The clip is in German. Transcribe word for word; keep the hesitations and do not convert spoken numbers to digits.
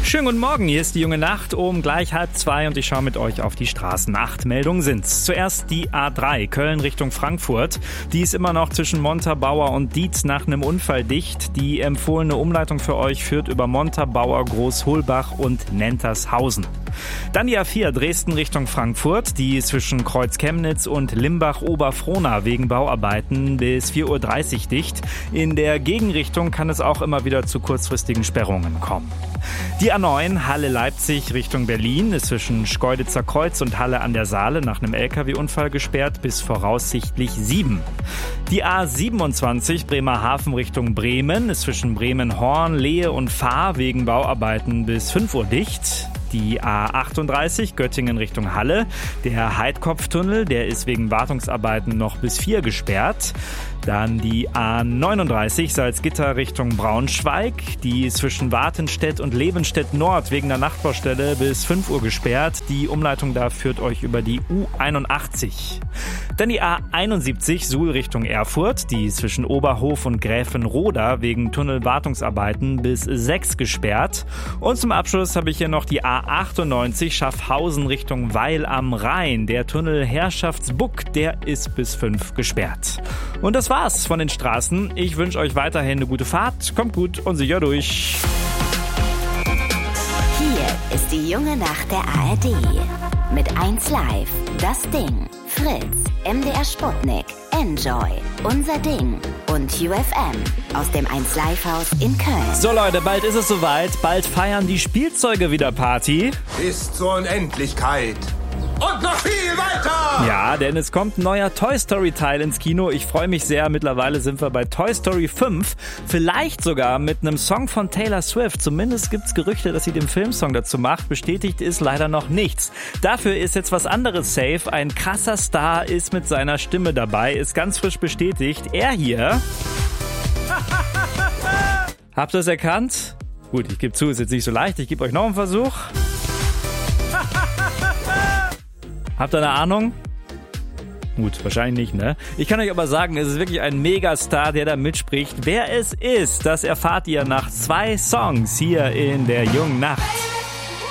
Schönen guten Morgen, hier ist die junge Nacht um gleich halb zwei und ich schaue mit euch auf die Straßen. Acht Meldungen sind's. Zuerst die A drei, Köln Richtung Frankfurt. Die ist immer noch zwischen Montabaur und Dietz nach einem Unfall dicht. Die empfohlene Umleitung für euch führt über Montabaur, Großholbach und Nentershausen. Dann die A vier, Dresden Richtung Frankfurt. Die ist zwischen Kreuz-Chemnitz und Limbach-Oberfrohna wegen Bauarbeiten bis vier Uhr dreißig dicht. In der Gegenrichtung kann es auch immer wieder zu kurzfristigen Sperrungen kommen. Die A neun, Halle-Leipzig Richtung Berlin, ist zwischen Schkeuditzer Kreuz und Halle an der Saale nach einem L K W-Unfall gesperrt bis voraussichtlich sieben. Die A siebenundzwanzig, Bremerhaven Richtung Bremen, ist zwischen Bremen-Horn, Lehe und Fahr wegen Bauarbeiten bis fünf Uhr dicht. Die A achtunddreißig, Göttingen Richtung Halle. Der Heidkopftunnel, der ist wegen Wartungsarbeiten noch bis vier gesperrt. Dann die A neununddreißig, Salzgitter Richtung Braunschweig. Die ist zwischen Wartenstedt und Levenstedt Nord wegen der Nachtbaustelle bis fünf Uhr gesperrt. Die Umleitung da führt euch über die U einundachtzig. Dann die A einundsiebzig, Suhl Richtung Erfurt. Die ist zwischen Oberhof und Gräfenroda wegen Tunnelwartungsarbeiten bis sechs gesperrt. Und zum Abschluss habe ich hier noch die A achtundneunzig, Schaffhausen Richtung Weil am Rhein. Der Tunnel Herrschaftsbuck, der ist bis fünf gesperrt. Und das war's von den Straßen. Ich wünsche euch weiterhin eine gute Fahrt. Kommt gut und sicher durch. Hier ist die junge Nacht der A R D. Mit eins Live, das Ding, Fritz, M D R Sputnik, Enjoy, Unser Ding und U F M aus dem eins Live Haus in Köln. So Leute, bald ist es soweit. Bald feiern die Spielzeuge wieder Party. Bis zur Unendlichkeit. Und noch viel weiter! Ja, denn es kommt ein neuer Toy Story Teil ins Kino. Ich freue mich sehr. Mittlerweile sind wir bei Toy Story fünf. Vielleicht sogar mit einem Song von Taylor Swift. Zumindest gibt's Gerüchte, dass sie den Filmsong dazu macht. Bestätigt ist leider noch nichts. Dafür ist jetzt was anderes safe. Ein krasser Star ist mit seiner Stimme dabei. Ist ganz frisch bestätigt. Er hier. Habt ihr es erkannt? Gut, ich gebe zu, ist jetzt nicht so leicht. Ich gebe euch noch einen Versuch. Habt ihr eine Ahnung? Gut, wahrscheinlich nicht, ne? Ich kann euch aber sagen, es ist wirklich ein Megastar, der da mitspricht. Wer es ist, das erfahrt ihr nach zwei Songs hier in der jungen Nacht.